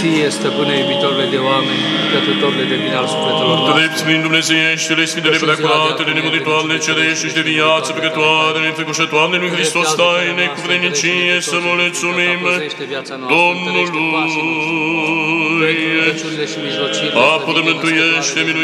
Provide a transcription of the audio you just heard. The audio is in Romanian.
Ție, Stăpâne, iubitorule de oameni, cătătorule de bine al sufletelor noastre. Drept prin Dumnezeieștele, Sfintele Preacuratele, nemuritoarele, cerești și de viață păcătoare, nefăcușătoare lui Hristos, taine, cu vrednicie să mulțumim Domnului. Pentru rugăciunile și mijlociile, Apără, mântuiește,